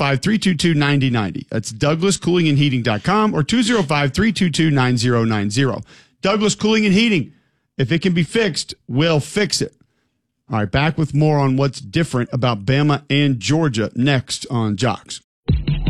205-322-9090. That's DouglasCoolingandHeating.com or 205-322-9090. Douglas Cooling and Heating. If it can be fixed, we'll fix it. All right, back with more on what's different about Bama and Georgia next on Jocks.